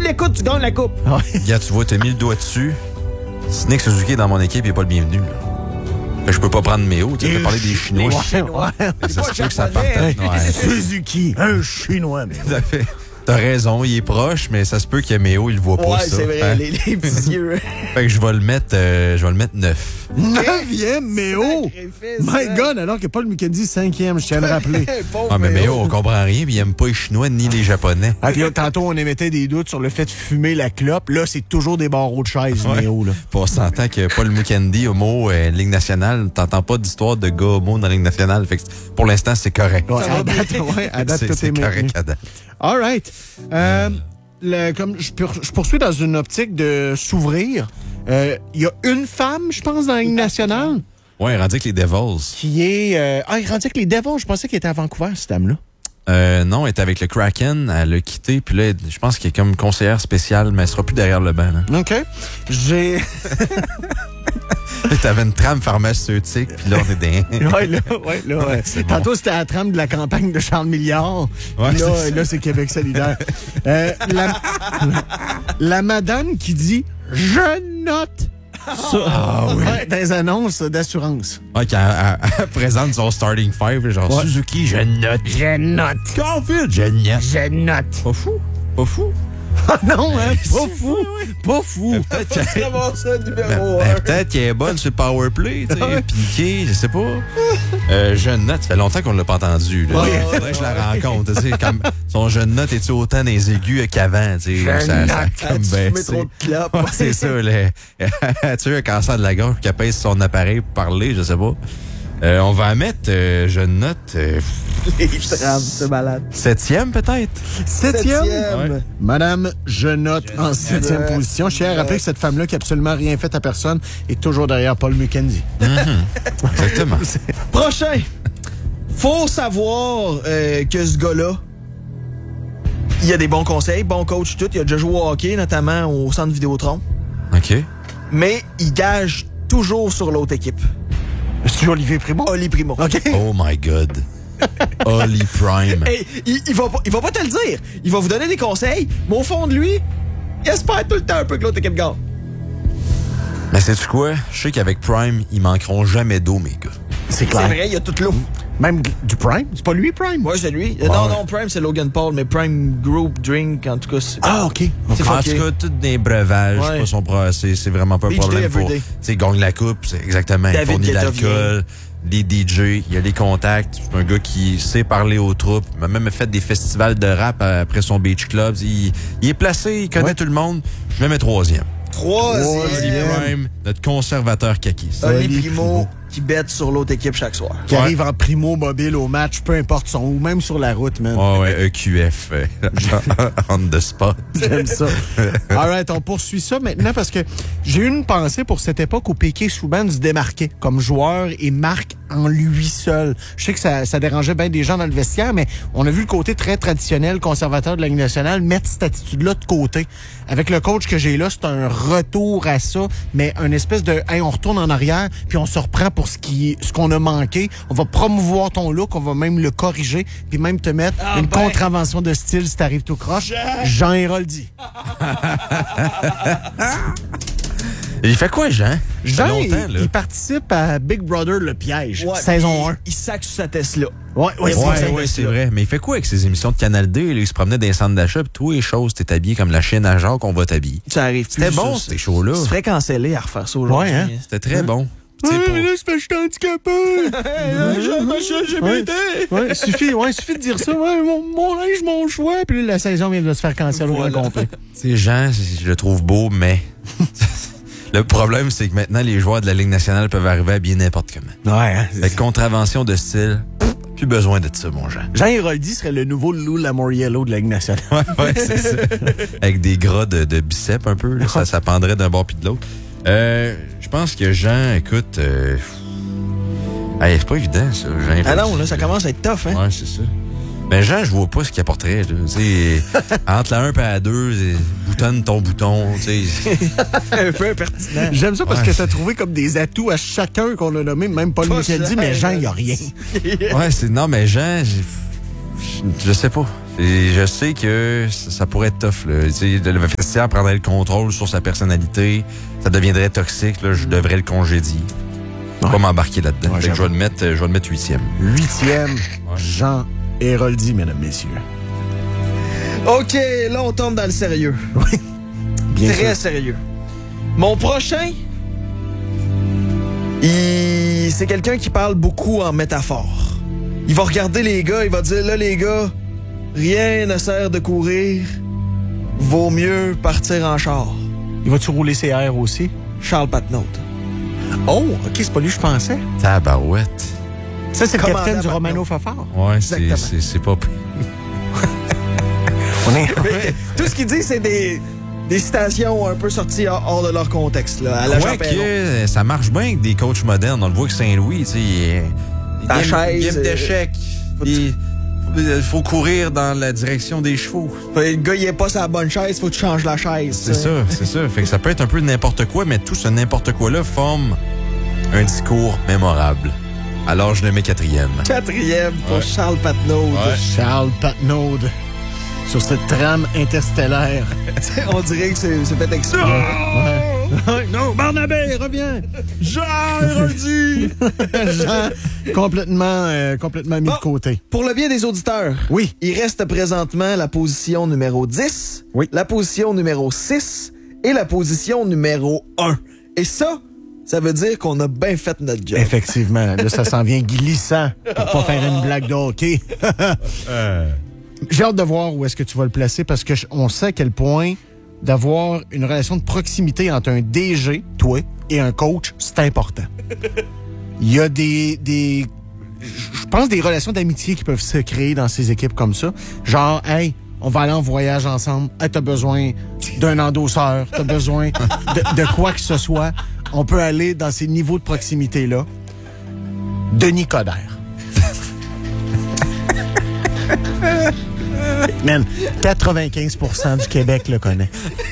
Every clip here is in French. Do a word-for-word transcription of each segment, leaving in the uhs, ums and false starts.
l'écoutes, tu gagnes la coupe. Regarde, tu vois, t'as mis le doigt dessus. Si Nick Suzuki est dans mon équipe, il n'est pas le bienvenu. Là. Fait que je peux pas prendre Méo. Tu sais, parler des Chinois. Les Chinois. Ça se peut que ça parte. japonais. Ouais. Suzuki, un Chinois. Mais... Tout à fait. T'as raison, il est proche, mais ça se peut que Méo, il le voit pas, Ouais, ça. c'est vrai, Hein? les, les petits yeux. Fait que je vais le mettre, euh, je vais le mettre neuf. Neuvième, Méo! Sacrifice, My hein. God, alors que Paul McKenzie, cinquième, je tiens à le rappeler. Pauvre Ah, mais Méo. Méo, on comprend rien, puis il aime pas les Chinois ni les Japonais. Ah, puis là, tantôt, on émettait des doutes sur le fait de fumer la clope. Là, c'est toujours des barreaux de chaise, Ouais. Méo, là. Puis on s'entend que Paul Mukendi, homo, euh, Ligue nationale, t'entends pas d'histoire de gars homo dans la Ligue nationale. Fait que pour l'instant, c'est correct. Ouais, Ça va à date, bien. ouais, à date, C'est tout est c'est maintenu. correct à date. All right. Euh, le- comme je, pour- je poursuis dans une optique de s'ouvrir. Euh, Il y a une femme, je pense, dans la Ligue nationale Ouais, rendu avec les Devils. qui est... Euh, ah, il rendait que les Devils, je pensais qu'elle était à Vancouver, cette dame-là. Euh, non, elle était avec le Kraken, elle l'a quitté, puis là, je pense qu'elle est comme conseillère spéciale, mais elle sera plus derrière le banc. Là. OK. J'ai... T'avais une trame pharmaceutique, puis là, on est dans... ouais, là, ouais, là, ouais. c'est bon. Tantôt, c'était à la trame de la campagne de Charles Milliard. Ouais, Puis là, c'est ça. là, c'est Québec solidaire. Euh, la, la madame qui dit « Je note ». Ah oui. Ouais, dans les annonces d'assurance. Ouais, quand elle, elle- elle présente son starting five, genre Ouais. Suzuki, je note. Je note. Caulfield, je note. Je note. Pas fou, pas fou. Ah non, hein? Pas fou. Pas fou. Peut-être Ça qu'elle va, ça, numéro ben, un. ben, peut-être qu'elle est bonne sur le power play, tu sais, piqué, je sais pas. Euh, jeune note, ça fait longtemps qu'on l'a pas entendu. Là. Ouais. Faudrait que je la rencontre. Tu sais, comme son jeune note est-tu autant dans les aigus qu'avant, tu sais. Jeune Ça, ça a note. comme Tu fumais baissé. trop de clopes. Ouais, c'est ça, là. Tu as un cancer de la gorge qui pèse son appareil pour parler, je sais pas. Euh, on va mettre, euh, jeune note, euh, Les trams, c'est malade. septième peut-être. Septième. Ouais. Madame, je note en septième note. position. Je tiens à rappeler que cette femme-là qui a absolument rien fait à personne est toujours derrière Paul McKenzie. Exactement. Prochain. Faut savoir euh, que ce gars-là, il a des bons conseils, bons coachs, tout. Il a déjà joué au hockey, notamment au centre Vidéotron. OK. Mais il gage toujours sur l'autre équipe. C'est Olivier Primo. Oli Primo. OK. Oh my God. Oli Prime. Hey, il, il, va pas, il va pas te le dire. Il va vous donner des conseils, mais au fond de lui, il espère tout le temps un peu que l'autre équipe gagne. Mais sais-tu quoi? Je sais qu'avec Prime, ils manqueront jamais d'eau, mes gars. C'est C'est clair. vrai, il y a toute l'eau. Même du Prime. C'est pas lui, Prime? Ouais, c'est lui. Euh, non, non, Prime, c'est Logan Paul, mais Prime Group Drink, en tout cas, c'est... Ah, OK. C'est En fucké. tout cas, tous des breuvages, Ouais. pas son pro- c'est, c'est vraiment pas un Beach problème day, pour. Tu everyday. sais, gagne la coupe, c'est exactement. David il fournit de Guetta l'alcool, des D J, il y a les contacts. C'est un gars qui sait parler aux troupes. Il a même fait des festivals de rap après son Beach Club. Il, il est placé, il connaît Ouais. tout le monde. Je le mets troisième. Oli Troisième. Prime, notre conservateur kaki. Oli Oli Primo, Primo. qui bête sur l'autre équipe chaque soir. Qui Ouais. arrive en primo mobile au match, peu importe son ou même sur la route, man. Ouais, ouais, E Q F. euh, on the spot. J'aime ça. All right, on poursuit ça maintenant parce que j'ai eu une pensée pour cette époque où Piquet Souban se démarquait comme joueur et marque en lui seul. Je sais que ça, ça dérangeait bien des gens dans le vestiaire, mais on a vu le côté très traditionnel, conservateur de la Ligue nationale, mettre cette attitude-là de côté. Avec le coach que j'ai là, c'est un retour à ça, mais un espèce de hey, on retourne en arrière, puis on se reprend pour ce qui ce qu'on a manqué. On va promouvoir ton look, on va même le corriger, puis même te mettre Ah une ben. contravention de style si t'arrives tout croche. Jean Héroldi. Il fait quoi, Jean? Ça fait Jean, longtemps, il, là. il participe à Big Brother le piège, Ouais, saison il- un. Il sac sur sa Tesla. Ouais, ouais, Il c'est Ouais, ça. ouais, c'est vrai. Mais il fait quoi avec ses émissions de Canal D? Là, il se promenait dans les centres d'achat, puis tous les choses, t'es habillé comme la chienne à Jacques, on va t'habiller. Ça arrive plus. C'était bon, ça, ces shows-là. Tu ferais canceller à refaire ça aujourd'hui. Ouais, hein? C'était très bon. Tu sais, Ouais, pour- mais là, c'est parce que je suis handicapé. Ouais, ouais, suffit, ouais, suffit de dire ça. Ouais, mon, mon linge, mon choix. Puis là, la saison vient de se faire canceller au Voilà. grand complet. Tu sais, Jean, je le trouve beau, mais le problème, c'est que maintenant, les joueurs de la Ligue nationale peuvent arriver à bien n'importe comment. Ouais, hein? Avec contravention de style, plus besoin de ça, mon Jean. Jean Héroldi serait le nouveau Lou Lamoriello de la Ligue nationale. Ouais, ouais, c'est ça. Avec des gras de, de biceps un peu, là, ça, ça pendrait d'un bord puis de l'autre. Euh, je pense que Jean, écoute, euh... hey, c'est pas évident, ça. Jean Ah non, là, ça commence à être tough, hein? Ouais, c'est ça. Ben Jean, je vois pas ce qu'il apporterait. Là. Tu sais, entre la un et la deux, c'est boutonne ton bouton. Tu sais. Un peu impertinent. J'aime ça parce Ouais. que t'as trouvé comme des atouts à chacun qu'on a nommé, même Paul Pas Michel dit, cher, mais Jean, il y a hein. rien. Ouais, c'est non, mais Jean, j'ai- je, je sais pas. Et je sais que ça, ça pourrait être tough. Là. Tu sais, le vestiaire prendrait le contrôle sur sa personnalité, ça deviendrait toxique, là, je devrais le congédier. Je vais pas m'embarquer là-dedans. Ouais, Fait que je vais le mettre, je vais le mettre huitième. Huitième, Jean Héroldi, mesdames, messieurs. OK, là, on tombe dans le sérieux. Oui, bien Très sûr. sérieux. Mon prochain, il... c'est quelqu'un qui parle beaucoup en métaphore. Il va regarder les gars, il va dire, là, les gars, rien ne sert de courir, vaut mieux partir en char. Il va-tu rouler ses airs aussi? Charles Patnaud. Oh, OK, c'est pas lui que je pensais. Tabarouette. Ça, c'est le Commandant capitaine du Patnaud. Romano Fafard. Ouais, c'est, Exactement. c'est, c'est pas pire. On est... Tout ce qu'il dit, c'est des, des citations un peu sorties hors hors de leur contexte, là, à la Jean Perron. Quoique, ça marche bien avec des coachs modernes. On le voit avec Saint-Louis, tu sais. il- Ta game- chaise, game euh, d'échecs. Il il faut courir dans la direction des chevaux. Le gars, il est pas sur la bonne chaise, faut que tu changes la chaise. C'est ça, c'est ça. Fait que ça peut être un peu n'importe quoi, mais tout ce n'importe quoi-là forme un discours mémorable. Alors, je le mets quatrième. Quatrième pour Ouais. Charles Patnaud. Ouais. Charles Patnaud sur cette trame interstellaire. On dirait que c'est, c'est fait exprès. Non, Barnabé, reviens! Jean Héroldi! Jean, complètement, euh, complètement mis Bon. de côté. Pour le bien des auditeurs, Oui. il reste présentement la position numéro dix, Oui. la position numéro six et la position numéro un. Et ça, ça veut dire qu'on a bien fait notre job. Effectivement, là, ça s'en vient glissant pour pas faire une blague de hockey. J'ai hâte de voir où est-ce que tu vas le placer parce que je- on sait à quel point d'avoir une relation de proximité entre un D G, toi, et un coach, c'est important. Il y a des, des je pense des relations d'amitié qui peuvent se créer dans ces équipes comme ça. Genre, hey, on va aller en voyage ensemble. Hey, t'as besoin d'un endosseur, t'as besoin de, de quoi que ce soit. On peut aller dans ces niveaux de proximité-là. Denis Coderre. Man, quatre-vingt-quinze pour cent du Québec le connaît.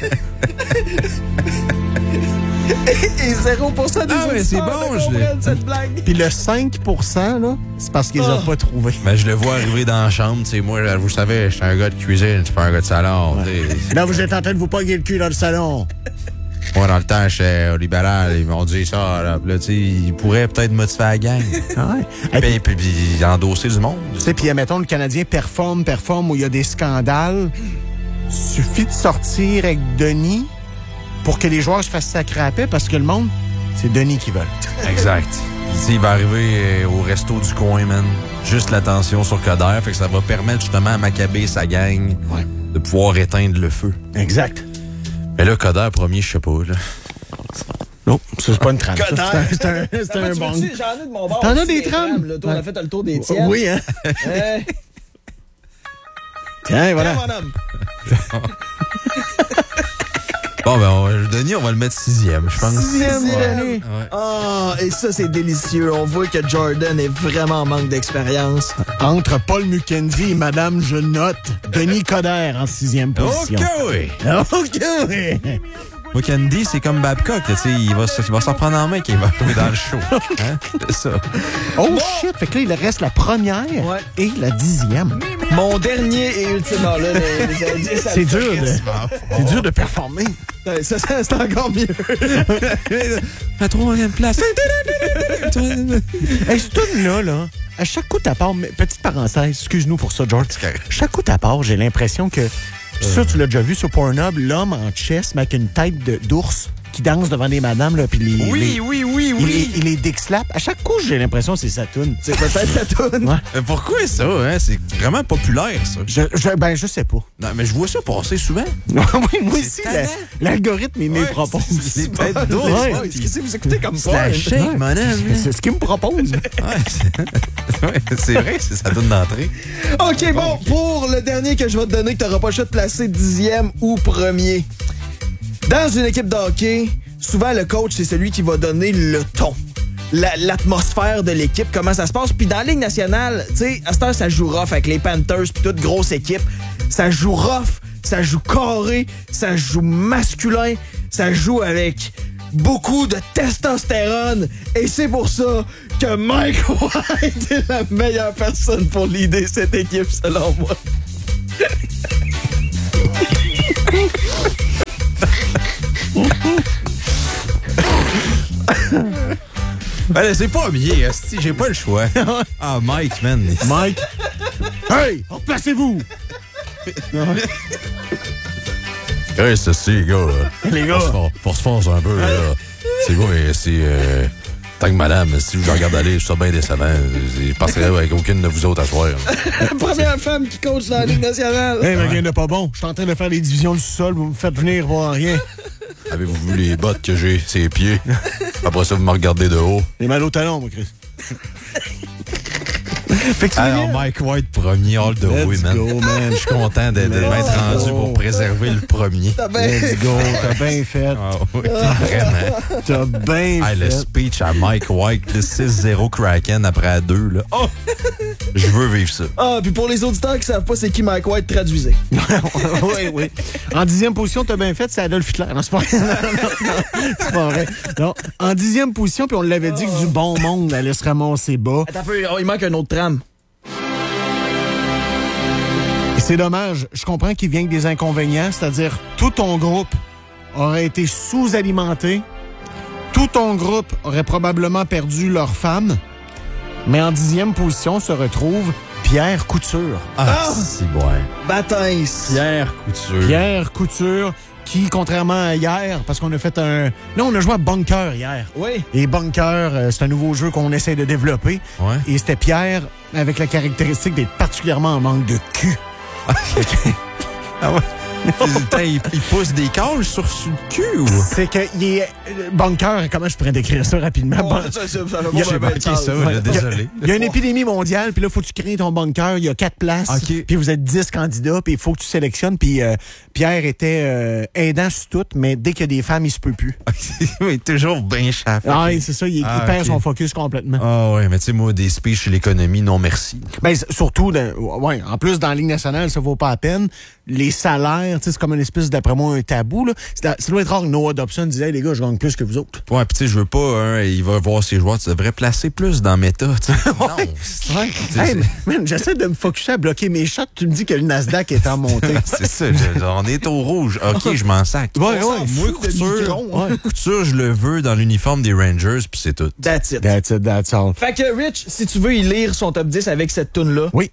Et zéro pour cent des Ah, mais auditeurs c'est ne bon, je comprennent l'ai- cette blague. Puis le cinq pour cent, là, c'est parce qu'ils ont Oh. pas trouvé. Ben, je le vois arriver dans la chambre, tu sais, moi, vous savez, je suis un gars de cuisine, je suis pas un gars de salon, tu sais. Là, vous êtes en train de vous pogner le cul dans le salon. Moi, dans le temps, j'étais au libéral, ils m'ont dit ça, là, Puis là, tu sais, ils pourraient peut-être motiver la gang. Ah ouais. Et puis, Puis, puis, puis endosser du monde. tu sais, puis admettons, le Canadien performe, performe, où il y a des scandales. Suffit de sortir avec Denis pour que les joueurs se fassent sacrer à paix parce que le monde, c'est Denis qui veut. Exact. Tu sais, il va arriver euh, au resto du coin, man. Juste l'attention sur Coderre, fait que ça va permettre justement à Maccabé et sa gang Ouais. de pouvoir éteindre le feu. Exact. Mais là, Coderre, premier, je sais pas, là. Non, ça, c'est pas une trame. ça. Coderre. C'est un, c'est un, c'est un Tu bon. veux-tu, j'en ai de mon bord. T'en as aussi, des les trames? là. Toi, on a Ouais. fait le tour des tiennes. Oui, hein? Hey, Tiens, voilà. tiens, mon homme. Bon, ben, on, Denis, on va le mettre sixième, je pense. Sixième. Ouais. Ah, et ça, c'est délicieux. On voit que Jordan est vraiment en manque d'expérience. Entre Paul Mukendi et Madame Je note, Denis Coderre en sixième position. OK, oui. OK, oui. Moi, Candy, c'est comme Babcock, là, tu sais, il va, se- il va s'en prendre en main quand il va arriver dans le show. Hein? C'est ça. Oh shit, fait que là, il reste la première Ouais. et la dixième. Mon dernier et ultime. Non, là, les, les indices, ça C'est me dur de, stresse. c'est dur de performer. Ouais, Ça, ça, c'est encore mieux. La troisième place. Hey, ce tune-là, là, à chaque coup t'as part, mais petite parenthèse, excuse-nous pour ça, George. correct. Chaque coup t'as part, j'ai l'impression que, ça, tu l'as déjà vu sur Pornhub, l'homme en chess, mais avec une tête de- d'ours qui danse devant des madames, là, puis les, Oui, les- oui, oui, il, oui. les- il les dick slap. À chaque coup, j'ai l'impression que c'est sa tune. C'est peut-être la toune. Ouais. Mais pourquoi ça, hein? C'est vraiment populaire, ça. Je, je- ben, je sais pas. Non, mais je vois ça passer souvent. oui, moi aussi, C'est la- tannant. l'algorithme, il me Ouais, propose. c'est- les têtes d'ours, Ouais. Ouais, Qu'est-ce que vous écoutez comme C'est la ça? shake, mon homme. C'est ce qu'il me propose. Ouais, c'est ouais, c'est vrai, c'est sa donne d'entrée. OK, bon, pour le dernier que je vais te donner, que tu n'auras pas le choix de placer dixième ou premier. Dans une équipe de hockey, souvent le coach, c'est celui qui va donner le ton. La- L'atmosphère de l'équipe, comment ça se passe. Puis dans la Ligue nationale, tu sais, à cette heure, ça joue rough avec les Panthers puis toute grosse équipe. Ça joue rough, ça joue carré, ça joue masculin, ça joue avec beaucoup de testostérone. Et c'est pour ça que Mike White est la meilleure personne pour leader cette équipe, selon moi. Ben, c'est pas bien, asti, j'ai pas le choix. Ah, Mike, man. Mike. Hey, replacez-vous. Hey, c'est ça, les gars. Là. Les gars. Faut se forcer un peu, là. C'est quoi, mais c'est... Euh, tant que madame, si je regarde aller, je suis bien décevant. Je passerai avec aucune de vous autres à soir. Première femme qui coach dans la Ligue nationale. Hey, mais rien de pas bon. Je suis en train de faire les divisions du sol. Vous me faites venir voir rien. Avez-vous vu les bottes que j'ai, ses pieds? Après ça, vous me regardez de haut. J'ai mal au talon, moi, Chris. Fait que Alors, Mike White, premier all the way, man. Go, man. Je suis content de, de m'être rendu pour préserver le premier. T'as bien... Let's go, t'as bien fait. Ah, oui, vraiment. T'as bien Hey, fait. le speech à Mike White, le six zéro Kraken après à deux, là. Oh! Je veux vivre ça. Ah, puis pour les auditeurs qui savent pas c'est qui Mike White, traduisez. Oui, oui. En dixième position, t'as bien fait, c'est Adolf Hitler. Non, c'est pas vrai. Non, non, non, c'est pas vrai. Non. En dixième position, puis on l'avait dit que du bon monde allait se ramasser bas. Attends un peu, oh, il manque un autre trame. Et c'est dommage. Je comprends qu'il vient avec des inconvénients, c'est-à-dire tout ton groupe aurait été sous-alimenté. Tout ton groupe aurait probablement perdu leur femme. Mais en dixième position se retrouve Pierre Couture. Ah, c'est bon. Baptême. Pierre Couture. Pierre Couture, qui, contrairement à hier, parce qu'on a fait un... Là, on a joué à Bunker hier. Oui. Et Bunker, euh, c'est un nouveau jeu qu'on essaie de développer. Ouais. Et c'était Pierre avec la caractéristique d'être particulièrement en manque de cul. Ah ouais? Putain, il, il pousse des cages sur le cul ou? C'est que il est... euh, Bunker, comment je pourrais décrire ça rapidement? Oh, Bun- ça, ça, ça, ça, Il y a- ça, J'ai manqué ça, Ouais. là, désolé. Il y a une épidémie mondiale, puis là, il faut que tu crées ton bunker. Il y a quatre places, OK. puis vous êtes dix candidats, puis il faut que tu sélectionnes. Puis euh, Pierre était euh, aidant sur tout, mais dès qu'il y a des femmes, il se peut plus. Oui, toujours bien chaffé. Ah, oui, c'est ça, il, Ah, il perd OK. son focus complètement. Ah ouais, mais tu sais, moi, des speeches sur l'économie, non merci. Ben, c- surtout, dans- ouais, en plus, dans la Ligue nationale, ça vaut pas la peine. Les salaires, tu sais, c'est comme une espèce, d'après moi, un tabou. Là. C'est dans- ça doit être rare que Noah Dobson disait, hey, les gars, je gagne plus que vous autres. Ouais, pis tu sais, je veux pas, hein, il va voir ses joueurs, tu devrais placer plus dans méta, tu sais. Non. Ouais. C'est- Hey, c'est- man, j'essaie de me focusser à bloquer mes shots. Tu me dis que le Nasdaq est en montée. C'est ça, je- on est au rouge. OK, je m'en sac. Ouais, On ouais. s'en Moi, fout de Couture, micron. ouais, Couture, je le veux dans l'uniforme des Rangers, puis c'est tout. That's it. That's it, that's all. Fait que Rich, si tu veux y lire son top dix avec cette toune-là. Oui.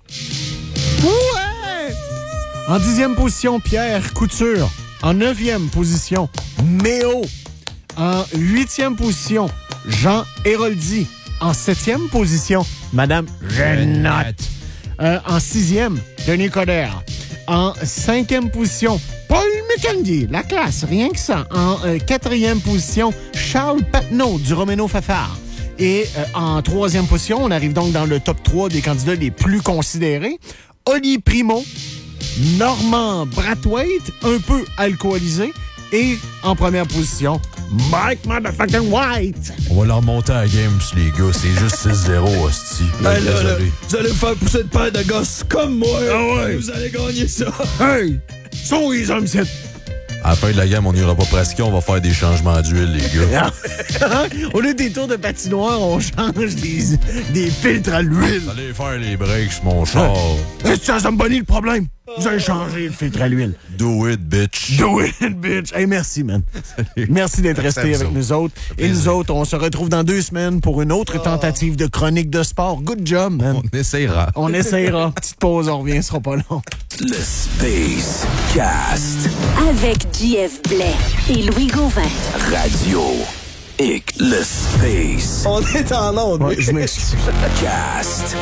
Ouais! En dixième position, Pierre Couture. En neuvième position, Méo. En huitième position, Jean Héroldi. En septième position, Madame Genotte. Euh, en sixième, Denis Coderre. En cinquième position, Paul Mécandier, la classe, rien que ça. En euh, quatrième position, Charles Patnaud du Roméno Fafard. Et euh, en troisième position, on arrive donc dans le top trois des candidats les plus considérés. Oli Primo, Normand Brathwaite, un peu alcoolisé. Et en première position, Mike Motherfucking White. On va leur monter à la game, les gars. C'est juste six zéro, hostie. Ben là, là, Désolé. vous allez me faire pousser de paire de gosses comme moi. Ah ouais. Vous allez gagner ça. Hey! Sont les hommes, c'est... À la fin de la game, on n'ira pas pratiquer, on va faire des changements d'huile, les gars. Au lieu des tours de patinoire, on change des, des filtres à l'huile. Allez faire les breaks, mon char. Est-ce que ça, ça me bonne le problème? Vous allez changer le filtre à l'huile. Do it, bitch. Do it, bitch. Hey, merci, man. Merci d'être resté Merci à avec vous nous autres. Et plaisir. nous autres, on se retrouve dans deux semaines pour une autre tentative de chronique de sport. Good job, man. On essaiera. On essayera. Petite pause, on revient, ce sera pas long. Le Space Cast. Avec J F Blais et Louis Gauvin. Radio X. Le Space On est en onde. Ouais, je m'excuse. Cast.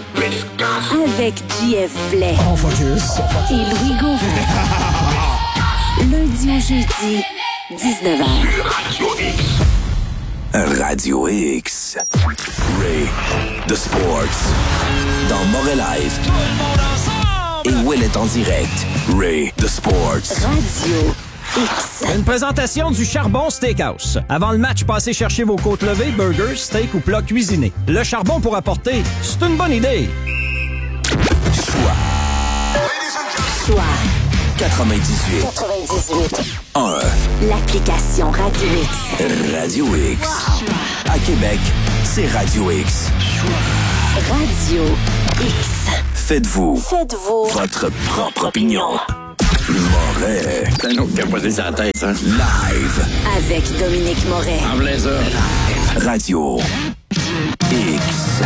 Avec J F Blais Oh, focus. et Louis Gauvin. Lundi au jeudi, dix-neuf heures. Radio X. Ray. The Sports. Dans Morel Live. Et Will est en direct. Ray. The Sports. Radio X. Une présentation du Charbon Steakhouse. Avant le match, passez chercher vos côtes levées, burgers, steak ou plats cuisinés. Le charbon pour apporter, c'est une bonne idée. Choix quatre-vingt-dix-huit quatre-vingt-dix-huit. un. L'application Radio X. Radio X. À Québec, c'est Radio X. Radio X. Faites-vous Faites-vous votre propre opinion. Moret. C'est un autre capoté sur la tête, hein? Live. Avec Dominique Moret. En plein ça. Radio X.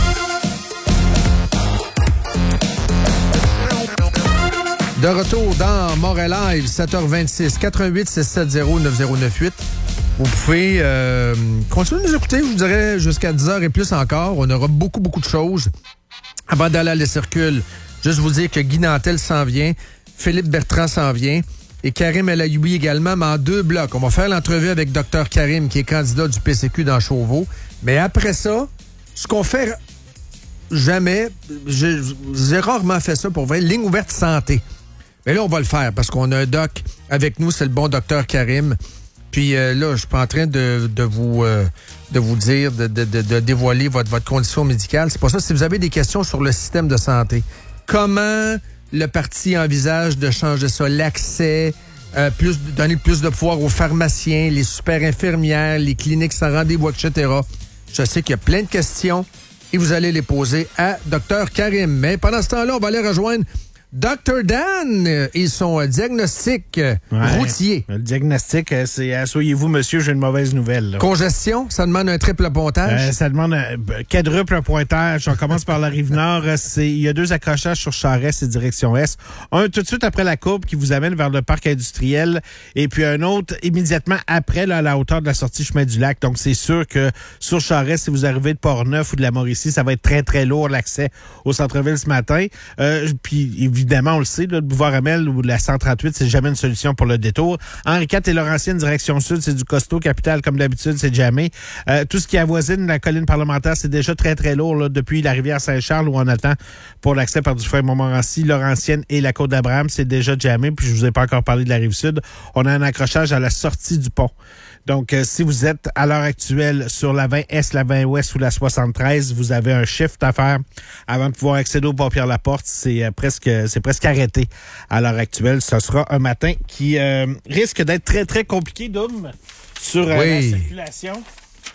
De retour dans Moret Live, sept heures vingt-six, quatre un huit, six sept zéro, neuf zéro neuf huit. Vous pouvez euh, continuer de nous écouter, je vous dirais, jusqu'à dix heures et plus encore. On aura beaucoup, beaucoup de choses. Avant d'aller à la circule, juste vous dire que Guy Nantel s'en vient, Philippe Bertrand s'en vient et Karim El Ayoui également, mais en deux blocs. On va faire l'entrevue avec Dr Karim, qui est candidat du P C Q dans Chauveau. Mais après ça, ce qu'on fait jamais, j'ai, j'ai rarement fait ça pour vrai, ligne ouverte santé. Mais là, on va le faire parce qu'on a un doc avec nous, c'est le bon docteur Karim. Puis euh, là, je suis pas en train de, de vous euh, de vous dire, de, de, de, de dévoiler votre, votre condition médicale. C'est pas ça. Si vous avez des questions sur le système de santé, comment le parti envisage de changer ça, l'accès, euh, plus donner plus de pouvoir aux pharmaciens, les super infirmières, les cliniques sans rendez-vous, et cetera. Je sais qu'il y a plein de questions et vous allez les poser à docteur Karim. Mais pendant ce temps-là, on va aller rejoindre docteur Dan et son diagnostic Ouais. routier. Le diagnostic, c'est asseyez-vous, monsieur, j'ai une mauvaise nouvelle. Là. Congestion, ça demande un triple pontage. Euh, ça demande un quadruple pointage. On commence par la Rive-Nord. C'est, il y a deux accrochages sur Charest et direction Est. Un tout de suite après la courbe qui vous amène vers le parc industriel et puis un autre immédiatement après, là, à la hauteur de la sortie chemin du lac. Donc, c'est sûr que sur Charest, si vous arrivez de Port-Neuf ou de la Mauricie, ça va être très, très lourd l'accès au centre-ville ce matin. Euh, puis, évidemment, on le sait, là, le boulevard Amel ou la cent trente-huit, c'est jamais une solution pour le détour. Henri quatre et Laurentienne, direction sud, c'est du costaud. Capitale, comme d'habitude, c'est jamais. Euh, tout ce qui avoisine la colline parlementaire, c'est déjà très, très lourd, là, depuis la rivière Saint-Charles où on attend pour l'accès par du frère Montmorency, Laurentienne et la côte d'Abraham, c'est déjà jamais. Puis je vous ai pas encore parlé de la rive sud. On a un accrochage à la sortie du pont. Donc, euh, si vous êtes à l'heure actuelle sur la vingt Est, la vingt Ouest ou la soixante-treize, vous avez un shift à faire avant de pouvoir accéder au pont Pierre-Laporte. C'est euh, presque c'est presque arrêté à l'heure actuelle. Ce sera un matin qui euh, risque d'être très, très compliqué, Doom, sur euh, Oui. la circulation.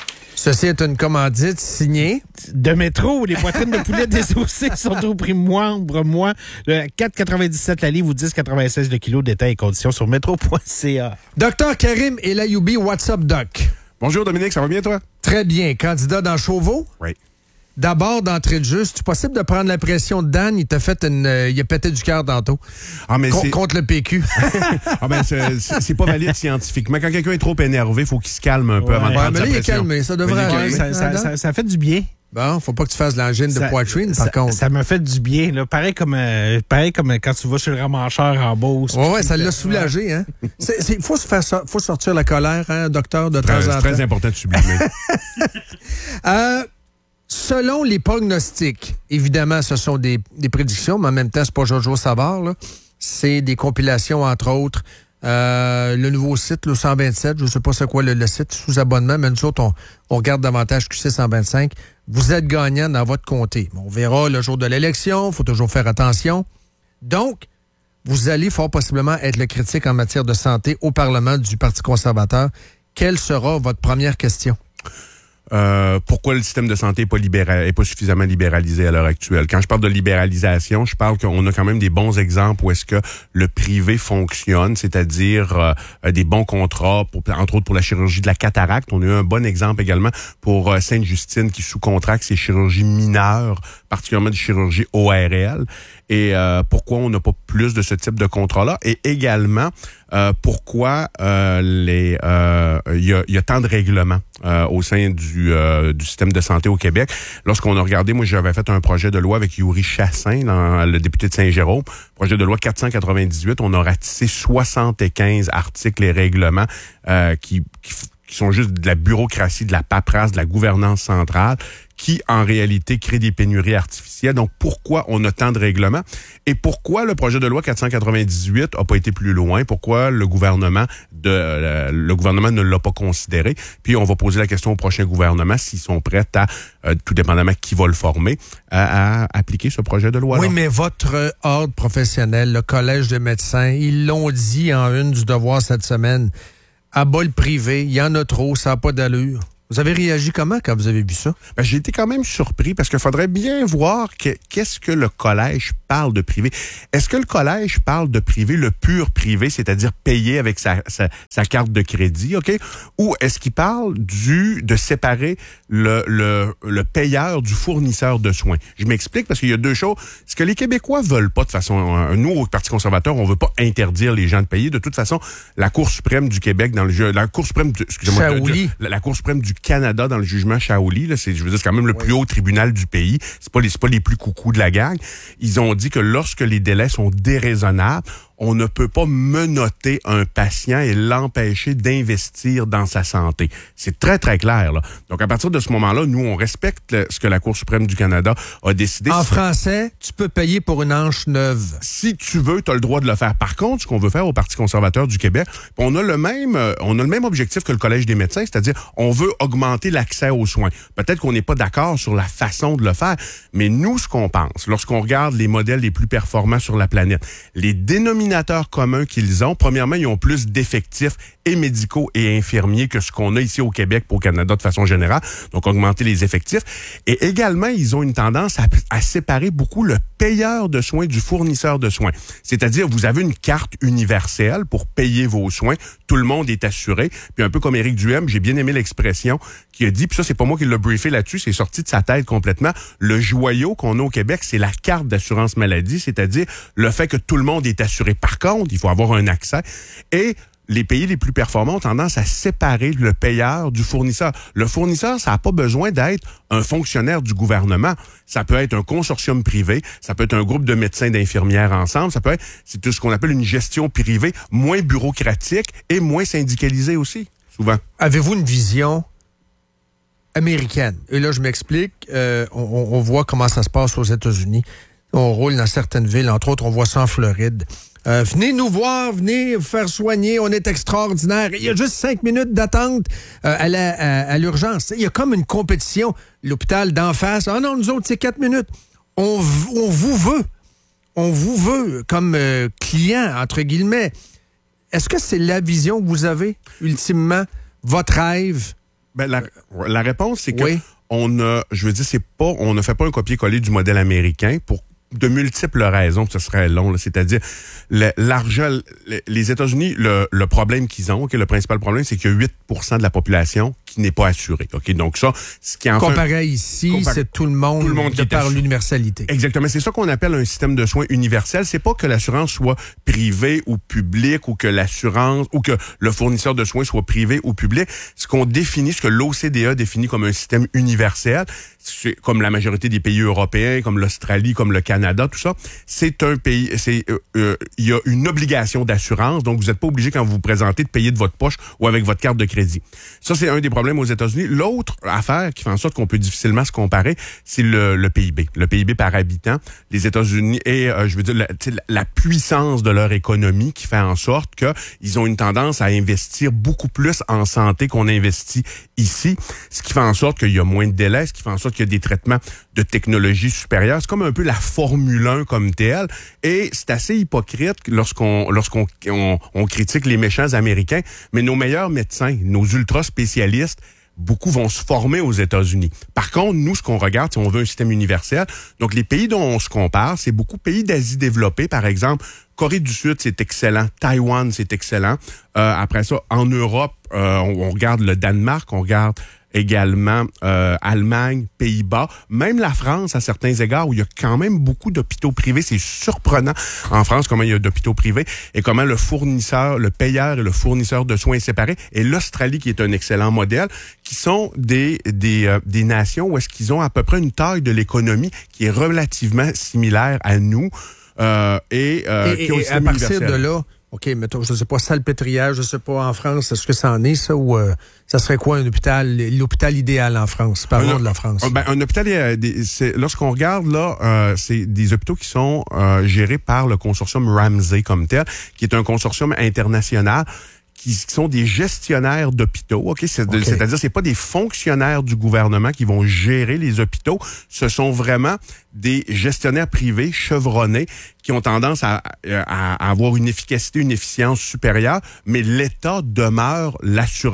Ceci est une commandite signée De métro, les poitrines de poulet désossées sont au prix moindre, moi. Le quatre quatre-vingt-dix-sept la livre ou dix quatre-vingt-seize le kilo. Détails et conditions sur métro point c a. docteur Karim El Ayoui, what's up, doc? Bonjour Dominique, ça va bien toi? Très bien. Candidat dans Chauveau? Oui. D'abord, d'entrée de jeu, c'est possible de prendre la pression de Dan? Il t'a fait une... Euh, il a pété du cœur tantôt. Ah, mais Con- c'est... contre le P Q. ah, ben, c'est, c'est, c'est pas valide scientifiquement. Quand quelqu'un est trop énervé, il faut qu'il se calme un peu Ouais. avant de Ouais, prendre mais sa là, il est pression. calmé. Ça devrait Mais il est aller. calmé. Ça, ça, ça, ça fait du bien. Bon, faut pas que tu fasses l'angine de Ça- poitrine, par ça, contre. Ça me fait du bien. Là. Pareil, comme, euh, pareil comme quand tu vas chez le ramancheur en Beauce. Ouais, ouais, ça l'a soulagé, hein? C'est, c'est, faut se faire ça, faut sortir la colère, hein, docteur, de temps Très- en C'est temps. très important de sublimer. Euh, selon les pronostics, évidemment, ce sont des, des prédictions, mais en même temps, c'est pas Jojo Savard, là. C'est des compilations, entre autres. Euh, le nouveau site, le cent vingt-sept, je sais pas c'est quoi le, le site, sous abonnement, mais nous autres, on, on regarde davantage Q C cent vingt-cinq. Vous êtes gagnant dans votre comté. On verra le jour de l'élection, faut toujours faire attention. Donc, vous allez fort possiblement être le critique en matière de santé au Parlement du Parti conservateur. Quelle sera votre première question? Euh, pourquoi le système de santé est pas libéral, est pas suffisamment libéralisé à l'heure actuelle. Quand je parle de libéralisation, je parle qu'on a quand même des bons exemples où est-ce que le privé fonctionne, c'est-à-dire euh, des bons contrats, pour, entre autres pour la chirurgie de la cataracte. On a eu un bon exemple également pour euh, Sainte-Justine qui sous-contracte ses chirurgies mineures, particulièrement des chirurgies O R L. Et euh, pourquoi on n'a pas plus de ce type de contrat-là? Et également, euh, pourquoi euh, les euh, il y, a, y a tant de règlements euh, au sein du, euh, du système de santé au Québec. Lorsqu'on a regardé, moi j'avais fait un projet de loi avec Yuri Chassin, dans, le député de Saint-Jérôme, projet de loi quatre cent quatre-vingt-dix-huit, on a ratissé soixante-quinze articles et règlements euh, qui, qui qui sont juste de la bureaucratie, de la paperasse, de la gouvernance centrale, qui, en réalité, crée des pénuries artificielles. Donc, pourquoi on a tant de règlements? Et pourquoi le projet de loi quatre cent quatre-vingt-dix-huit a pas été plus loin? Pourquoi le gouvernement de euh, le gouvernement ne l'a pas considéré? Puis, on va poser la question au prochain gouvernement s'ils sont prêts à, euh, tout dépendamment qui va le former, à, à appliquer ce projet de loi-là. Oui, mais votre ordre professionnel, le Collège de médecins, ils l'ont dit en une du devoir cette semaine. À bas le privé, il y en a trop, ça n'a pas d'allure. Vous avez réagi comment quand vous avez vu ça? Ben, j'ai été quand même surpris parce qu'il faudrait bien voir que, qu'est-ce que le collège parle de privé. Est-ce que le collège parle de privé, le pur privé, c'est-à-dire payer avec sa, sa, sa carte de crédit, OK? Ou est-ce qu'il parle du de séparer le, le, le payeur du fournisseur de soins? Je m'explique parce qu'il y a deux choses. Ce que les Québécois veulent pas de façon... Nous, au Parti conservateur, on veut pas interdire les gens de payer. De toute façon, la Cour suprême du Québec, dans le jeu, la Cour suprême... Du, excusez-moi, de, de, la, la Cour suprême du Canada dans le jugement Shaoli, là, c'est, je veux dire, c'est quand même le oui. plus haut tribunal du pays. C'est pas les, c'est pas les plus coucous de la gang. Ils ont dit que lorsque les délais sont déraisonnables, on ne peut pas menotter un patient et l'empêcher d'investir dans sa santé. C'est très, très clair, là. Donc, à partir de ce moment-là, nous, on respecte le, ce que la Cour suprême du Canada a décidé. En français, tu peux payer pour une hanche neuve. Si tu veux, tu as le droit de le faire. Par contre, ce qu'on veut faire au Parti conservateur du Québec, on a le même, on a le même objectif que le Collège des médecins, c'est-à-dire, on veut augmenter l'accès aux soins. Peut-être qu'on n'est pas d'accord sur la façon de le faire, mais nous, ce qu'on pense, lorsqu'on regarde les modèles les plus performants sur la planète, les dénominations communs qu'ils ont. Premièrement, ils ont plus d'effectifs et médicaux et infirmiers que ce qu'on a ici au Québec pour au Canada de façon générale. Donc, augmenter les effectifs. Et également, ils ont une tendance à, à séparer beaucoup le payeur de soins du fournisseur de soins. C'est-à-dire, vous avez une carte universelle pour payer vos soins. Tout le monde est assuré. Puis un peu comme Éric Duhem, j'ai bien aimé l'expression qui a dit, puis ça, c'est pas moi qui l'ai briefé là-dessus, c'est sorti de sa tête complètement. Le joyau qu'on a au Québec, c'est la carte d'assurance maladie, c'est-à-dire le fait que tout le monde est assuré. Par contre, il faut avoir un accès. Et les pays les plus performants ont tendance à séparer le payeur du fournisseur. Le fournisseur, ça n'a pas besoin d'être un fonctionnaire du gouvernement. Ça peut être un consortium privé, ça peut être un groupe de médecins, d'infirmières ensemble, ça peut être c'est tout ce qu'on appelle une gestion privée, moins bureaucratique et moins syndicalisée aussi, souvent. Avez-vous une vision américaine? Et là, je m'explique. Euh, on, on voit comment ça se passe aux États-Unis. On roule dans certaines villes, entre autres, on voit ça en Floride. Euh, venez nous voir, venez vous faire soigner, on est extraordinaire. Il y a juste cinq minutes d'attente euh, à, la, à, à l'urgence. Il y a comme une compétition. L'hôpital d'en face, ah non, nous autres, c'est quatre minutes. On, on vous veut. On vous veut comme euh, client, entre guillemets. Est-ce que c'est la vision que vous avez, ultimement, votre rêve? Ben, la, la réponse, c'est que oui. on a, je veux dire, c'est pas, on ne fait pas un copier-coller du modèle américain pour de multiples raisons, puis ce serait long, là. C'est-à-dire, le, l'argent, le, les États-Unis, le, le problème qu'ils ont, okay, le principal problème, c'est qu'il y a huit pour cent de la population qui n'est pas assurée. Okay? Donc ça, ce qui en Comparé fait, à ici, comparé, c'est tout le monde, tout le monde de qui par l'universalité. Exactement. C'est ça qu'on appelle un système de soins universel. C'est pas que l'assurance soit privée ou publique, ou que l'assurance, ou que le fournisseur de soins soit privé ou public. Ce qu'on définit, ce que l'O C D E définit comme un système universel, c'est comme la majorité des pays européens, comme l'Australie, comme le Canada, tout ça, c'est un pays, c'est, il euh, euh, y a une obligation d'assurance, donc vous n'êtes pas obligé quand vous vous présentez de payer de votre poche ou avec votre carte de crédit. Ça, c'est un des problèmes aux États-Unis. L'autre affaire qui fait en sorte qu'on peut difficilement se comparer, c'est le, le P I B. Le P I B par habitant. Les États-Unis et, euh, je veux dire, la, la puissance de leur économie qui fait en sorte que ils ont une tendance à investir beaucoup plus en santé qu'on investit ici, ce qui fait en sorte qu'il y a moins de délais, ce qui fait en sorte qu'il y a des traitements de technologie supérieure. C'est comme un peu la Formule un comme telle. Et c'est assez hypocrite lorsqu'on lorsqu'on on, on critique les méchants Américains, mais nos meilleurs médecins, nos ultra spécialistes, beaucoup vont se former aux États-Unis. Par contre, nous, ce qu'on regarde, c'est on veut un système universel. Donc, les pays dont on se compare, c'est beaucoup de pays d'Asie développée, par exemple. Corée du Sud, c'est excellent. Taïwan, c'est excellent. Euh, après ça, en Europe, euh, on, on regarde le Danemark, on regarde également euh, Allemagne, Pays-Bas, même la France à certains égards où il y a quand même beaucoup d'hôpitaux privés. C'est surprenant en France comment il y a d'hôpitaux privés et comment le fournisseur, le payeur et le fournisseur de soins est séparé. Et l'Australie qui est un excellent modèle, qui sont des des euh, des nations où est-ce qu'ils ont à peu près une taille de l'économie qui est relativement similaire à nous euh, et, euh, et, qui ont et à partir de là. OK, mettons, je sais pas, salpêtrière, je sais pas, en France, est-ce que ça en est, ça, ou euh, ça serait quoi un hôpital, l'hôpital idéal en France? Parlons un, de la France. Ben, un hôpital, c'est, lorsqu'on regarde, là, euh, c'est des hôpitaux qui sont euh, gérés par le consortium Ramsay comme tel, qui est un consortium international qui sont des gestionnaires d'hôpitaux, ok, c'est, okay. C'est-à-dire c'est pas des fonctionnaires du gouvernement qui vont gérer les hôpitaux, ce sont vraiment des gestionnaires privés chevronnés qui ont tendance à, à, à avoir une efficacité, une efficience supérieure, mais l'État demeure l'assureur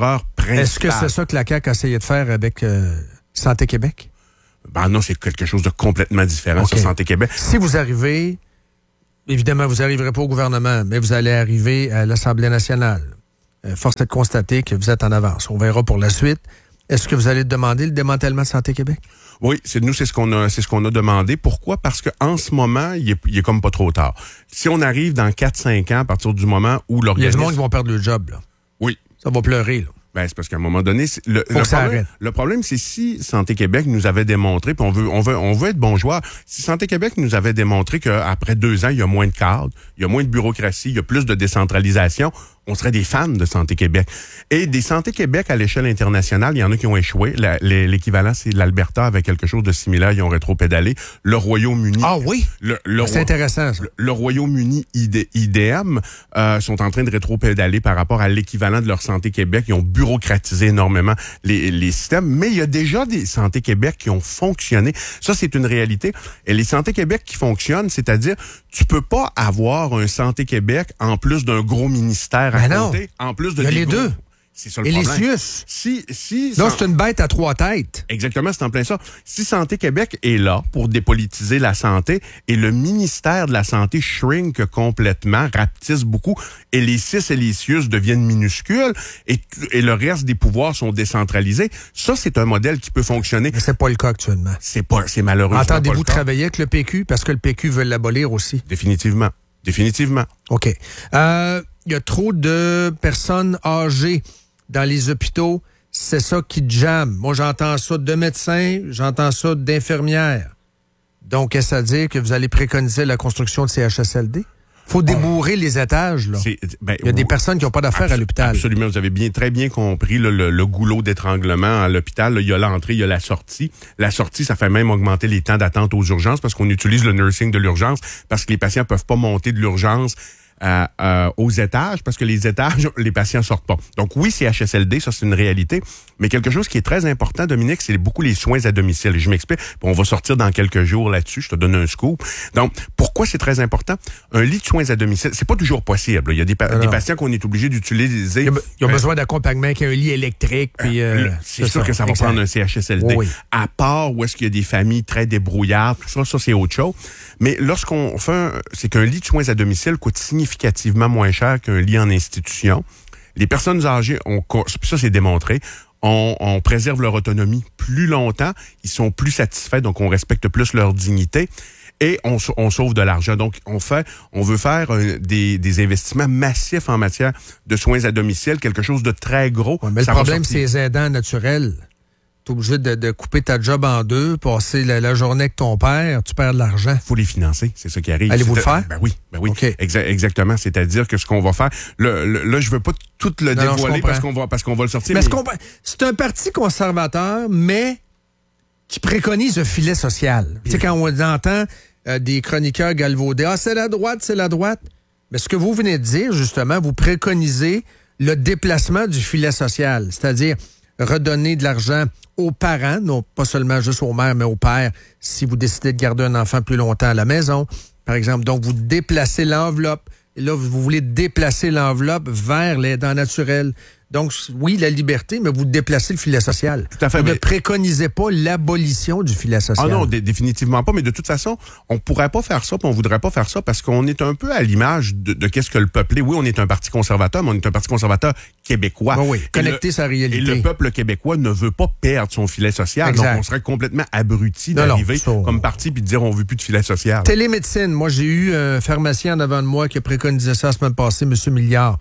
principal. Est-ce que c'est ça que la C A Q a essayé de faire avec euh, Santé Québec? Ben non, c'est quelque chose de complètement différent, okay. sur Santé Québec. Si vous arrivez, évidemment, vous n'arriverez pas au gouvernement, mais vous allez arriver à l'Assemblée nationale. Euh, force est de constater que vous êtes en avance. On verra pour la suite. Est-ce que vous allez demander le démantèlement de Santé Québec? Oui, c'est nous, c'est ce qu'on a, c'est ce qu'on a demandé. Pourquoi? Parce que en ce moment, il est, il est comme pas trop tard. Si on arrive dans quatre cinq ans, à partir du moment où l'organisme... Il y a du monde qui vont perdre le job, là. Oui. Ça va pleurer, là. Ben, c'est parce qu'à un moment donné, c'est le, Faut le, que ça problème, arrête. le problème, c'est si Santé Québec nous avait démontré, puis on veut, on veut, on veut être bon joueur. Si Santé Québec nous avait démontré qu'après deux ans, il y a moins de cadres, il y a moins de bureaucratie, il y a plus de décentralisation, on serait des fans de Santé Québec. Et des Santé Québec à l'échelle internationale, il y en a qui ont échoué. La, les, l'équivalent, c'est l'Alberta avec quelque chose de similaire, ils ont rétro-pédalé. Le Royaume-Uni. Ah oui? Le, le, c'est intéressant, ça. Le, le Royaume-Uni, I D M, euh, sont en train de rétro-pédaler par rapport à l'équivalent de leur Santé Québec. Ils ont bureaucratisé énormément les, les systèmes, mais il y a déjà des Santé Québec qui ont fonctionné. Ça, c'est une réalité. Et les Santé Québec qui fonctionnent, c'est-à-dire, tu peux pas avoir un Santé Québec en plus d'un gros ministère à ben côté, non. en plus de il y a des les gros... deux. C'est ça le Et problème. les Sius. Si, si, non, sans... c'est une bête à trois têtes. Exactement, c'est en plein ça. Si Santé Québec est là pour dépolitiser la santé et le ministère de la Santé shrink complètement, rapetisse beaucoup, et les C I S et les C I U S deviennent minuscules et, et le reste des pouvoirs sont décentralisés, ça, c'est un modèle qui peut fonctionner. Mais c'est pas le cas actuellement. C'est pas, c'est malheureusement Entendez-vous pas le travailler avec le P Q? Parce que le P Q veut l'abolir aussi. Définitivement. Définitivement. OK. Euh, il y a trop de personnes âgées dans les hôpitaux. C'est ça qui jamme. Moi, j'entends ça de médecins, j'entends ça d'infirmières. Donc, est-ce à dire que vous allez préconiser la construction de C H S L D? Faut débourrer oh. les étages, là. Ben, il y a des personnes qui n'ont pas d'affaires à l'hôpital. Absolument. Vous avez bien, très bien compris là, le, le goulot d'étranglement à l'hôpital. Là, il y a l'entrée, il y a la sortie. La sortie, ça fait même augmenter les temps d'attente aux urgences parce qu'on utilise le nursing de l'urgence parce que les patients peuvent pas monter de l'urgence Euh, euh, aux étages, parce que les étages, les patients sortent pas. Donc oui, C H S L D, ça c'est une réalité, mais quelque chose qui est très important, Dominique, c'est beaucoup les soins à domicile. Et je m'explique, on va sortir dans quelques jours là-dessus, je te donne un scoop. Donc, pourquoi c'est très important? Un lit de soins à domicile, c'est pas toujours possible. Il y a des, pa- des patients qu'on est obligé d'utiliser. Il y a, il y a euh, besoin d'accompagnement avec un lit électrique. Puis, euh, c'est, c'est sûr ça. que ça va exact. prendre un C H S L D. Oui. À part où est-ce qu'il y a des familles très débrouillardes, tout ça, ça c'est autre chose. Mais lorsqu'on fait un, c'est qu'un lit de soins à domicile coûte significativement moins cher qu'un lit en institution. Les personnes âgées, on, ça c'est démontré, on, on préserve leur autonomie plus longtemps, ils sont plus satisfaits, donc on respecte plus leur dignité et on, on sauve de l'argent. Donc on fait, on veut faire un, des, des investissements massifs en matière de soins à domicile, quelque chose de très gros. Ouais, mais ça le problème, c'est les aidants naturels. T'es obligé de, de couper ta job en deux, passer la, la journée avec ton père, tu perds de l'argent. Faut les financer, c'est ça qui arrive. Allez-vous c'est le faire? Ben oui, ben oui. Okay. Exa- exactement. C'est-à-dire que ce qu'on va faire, le, le, là, je veux pas tout le non, dévoiler non, parce qu'on va parce qu'on va le sortir. Mais, mais... Comprend... c'est un parti conservateur, mais qui préconise un filet social. Tu sais, quand on entend euh, des chroniqueurs galvauder, ah, c'est la droite, c'est la droite. Mais ce que vous venez de dire, justement, vous préconisez le déplacement du filet social, c'est-à-dire redonner de l'argent aux parents, non pas seulement juste aux mères, mais aux pères, si vous décidez de garder un enfant plus longtemps à la maison, par exemple. Donc, vous déplacez l'enveloppe. Et là, vous voulez déplacer l'enveloppe vers l'aidant naturel. Donc, oui, la liberté, mais vous déplacez le filet social. Tout à fait. Vous mais... ne préconisez pas l'abolition du filet social. Ah non, d- définitivement pas. Mais de toute façon, on pourrait pas faire ça, puis on voudrait pas faire ça parce qu'on est un peu à l'image de, de qu'est-ce que le peuple est. Oui, on est un parti conservateur, mais on est un parti conservateur québécois. Oui, oui. Connecté sa réalité. Et le peuple québécois ne veut pas perdre son filet social. Exact. Donc, on serait complètement abruti d'arriver non, non, comme parti puis de dire on veut plus de filet social. Télémédecine. Moi, j'ai eu un pharmacien en avant de moi qui a préconisé ça la semaine passée, M. Milliard.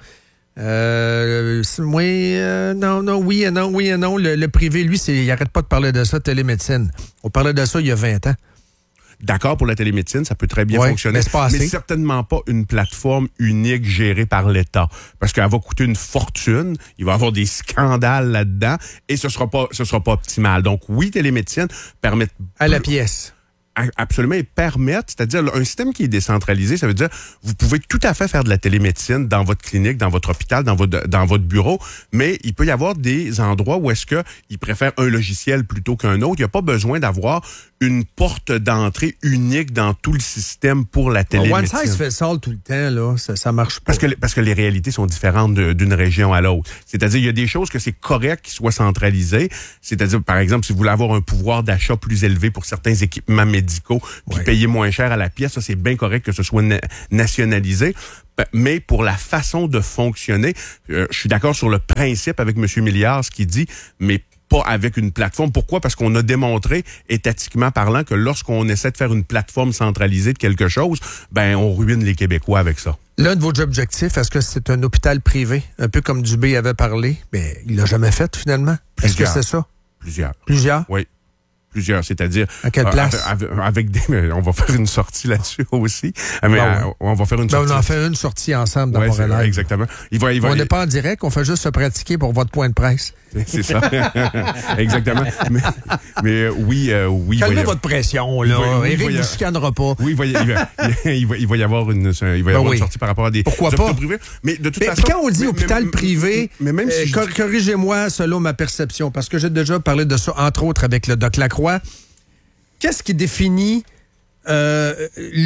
Euh, oui, euh, non, non, oui et non, oui et non. Le, le privé, lui, c'est, il arrête pas de parler de ça, télémédecine. On parlait de ça il y a vingt ans. D'accord pour la télémédecine, ça peut très bien ouais, fonctionner, mais, pas mais certainement pas une plateforme unique gérée par l'État. Parce qu'elle va coûter une fortune, il va y avoir des scandales là-dedans, et ce sera pas, ce sera pas optimal. Donc oui, télémédecine permet... À la pièce. Absolument, et permettre, c'est-à-dire un système qui est décentralisé, ça veut dire vous pouvez tout à fait faire de la télémédecine dans votre clinique, dans votre hôpital, dans votre dans votre bureau, mais il peut y avoir des endroits où est-ce que ils préfèrent un logiciel plutôt qu'un autre. Il n'y a pas besoin d'avoir une porte d'entrée unique dans tout le système pour la télémédecine. One size fits all tout le temps, là, ça, ça marche pas. Parce que, parce que les réalités sont différentes de, d'une région à l'autre. C'est-à-dire, il y a des choses que c'est correct qu'ils soient centralisés. C'est-à-dire, par exemple, si vous voulez avoir un pouvoir d'achat plus élevé pour certains équipements médicaux, puis ouais. payer moins cher à la pièce, ça, c'est bien correct que ce soit na- nationalisé. Mais pour la façon de fonctionner, euh, je suis d'accord sur le principe avec M. Milliard, ce qu'il dit, mais pas avec une plateforme. Pourquoi? Parce qu'on a démontré, étatiquement parlant, que lorsqu'on essaie de faire une plateforme centralisée de quelque chose, ben on ruine les Québécois avec ça. L'un de vos objectifs, est-ce que c'est un hôpital privé, un peu comme Dubé avait parlé? Mais il l'a jamais fait, finalement. Plusieurs. Est-ce que c'est ça? Plusieurs. Plusieurs? Oui. Plusieurs, c'est-à-dire... À quelle place? Euh, avec, avec des... On va faire une sortie là-dessus aussi. Mais ben euh, oui. on va faire une ben sortie. On en fait une sortie ensemble dans ouais, Montréal. Exactement. Il va, il va, on n'est pas en direct, on fait juste se pratiquer pour votre point de presse. C'est ça. Exactement. Mais, mais oui, euh, oui. Calmez voyez, votre pression, là. Oui, Éric oui, ne chicanera pas. Oui, il va, il, va, il, va, il va y avoir une, il va y avoir ben oui. une sortie par rapport à des Pourquoi hôpitaux pas? privés. Mais de toute mais, façon... Quand on dit mais, hôpital mais, privé, mais même si euh, je... corrigez-moi selon ma perception, parce que j'ai déjà parlé de ça, entre autres, avec le Doc Lacroix. Qu'est-ce qui définit euh,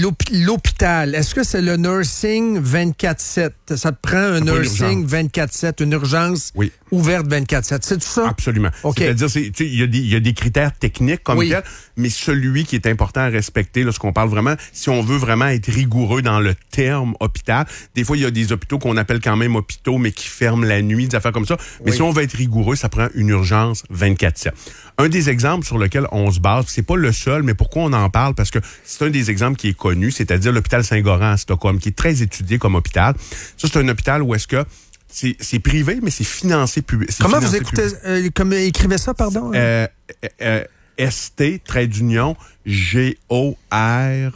l'hôpital? Est-ce que c'est le nursing vingt-quatre sept? Ça te prend un nursing vingt-quatre sept, une urgence oui. ouverte vingt-quatre sept. C'est tout ça? Absolument. Okay. C'est-à-dire, c'est, il y, y a des critères techniques comme oui. tel, mais celui qui est important à respecter, lorsqu'on parle vraiment, si on veut vraiment être rigoureux dans le terme hôpital, des fois, il y a des hôpitaux qu'on appelle quand même hôpitaux, mais qui ferment la nuit, des affaires comme ça. Mais oui. si on veut être rigoureux, ça prend une urgence vingt-quatre sept. Un des exemples sur lequel on se base, c'est pas le seul, mais pourquoi on en parle? Parce que c'est un des exemples qui est connu, c'est-à-dire l'hôpital Saint-Goran à Stockholm, qui est très étudié comme hôpital. Ça, c'est un hôpital où est-ce que c'est, c'est privé, mais c'est financé public. Comment financé vous écoutez, euh, comme écrivez ça, pardon? Euh, euh, S T, trait d'union, G O R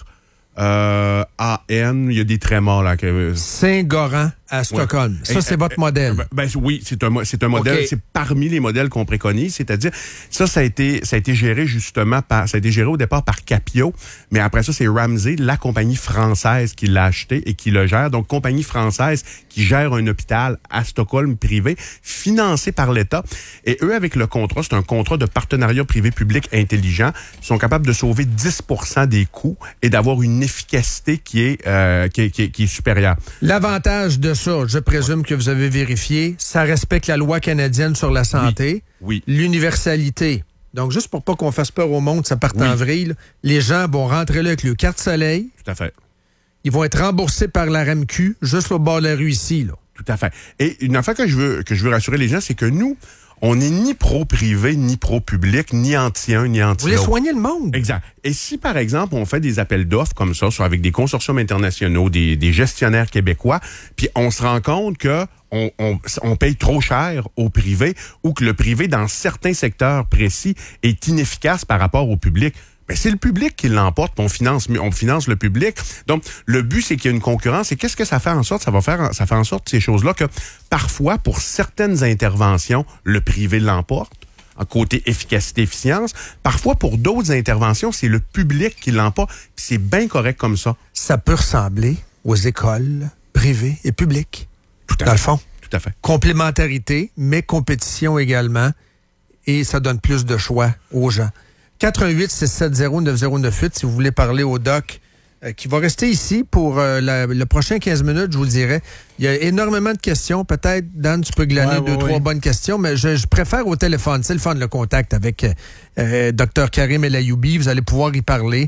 Euh, A N, il y a des traits morts là. Que... Saint-Goran à Stockholm. Ouais. Ça, et, c'est votre euh, modèle. Ben, ben, oui, c'est un, c'est un modèle. Okay. C'est parmi les modèles qu'on préconise. C'est-à-dire, ça, ça a été, ça a été géré justement par, ça a été géré au départ par Capio, mais après ça, c'est Ramsay, la compagnie française qui l'a acheté et qui le gère. Donc, compagnie française qui gère un hôpital à Stockholm privé, financé par l'État. Et eux, avec le contrat, c'est un contrat de partenariat privé-public intelligent, ils sont capables de sauver dix pour cent des coûts et d'avoir une efficacité qui est, euh, qui est, qui est, qui est supérieure. L'avantage de ça, je présume ouais. que vous avez vérifié, ça respecte la loi canadienne sur la santé, oui. oui. l'universalité. Donc, juste pour pas qu'on fasse peur au monde, ça parte oui. en vrille, les gens vont rentrer là avec le carte soleil. Tout à fait. Ils vont être remboursés par la R A M Q, juste au bord de la rue ici, là. Tout à fait. Et une affaire que je veux, que je veux rassurer les gens, c'est que nous, on n'est ni pro-privé, ni pro-public, ni anti-un, ni anti-l'autre. Vous voulez soigner le monde. Exact. Et si, par exemple, on fait des appels d'offres comme ça, soit avec des consortiums internationaux, des, des gestionnaires québécois, puis on se rend compte que on, on, on paye trop cher au privé ou que le privé, dans certains secteurs précis, est inefficace par rapport au public, ben c'est le public qui l'emporte, on finance, on finance le public. Donc, le but, c'est qu'il y a une concurrence. Et qu'est-ce que ça fait en sorte? Ça va faire, ça fait en sorte, ces choses-là, que parfois, pour certaines interventions, le privé l'emporte, en côté efficacité-efficience. Parfois, pour d'autres interventions, c'est le public qui l'emporte. Puis c'est bien correct comme ça. Ça peut ressembler aux écoles privées et publiques. Tout à dans fait. le fond. Tout à fait. Complémentarité, mais compétition également. Et ça donne plus de choix aux gens. quatre un huit six sept zéro neuf zéro neuf huit si vous voulez parler au doc euh, qui va rester ici pour euh, la, le prochain quinze minutes, je vous le dirais. Il y a énormément de questions. Peut-être, Dan, tu peux glaner ouais, deux, ouais, trois ouais. bonnes questions, mais je, je préfère au téléphone. C'est le fun, le contact avec euh, Dr Karim El Ayoubi. Vous allez pouvoir y parler.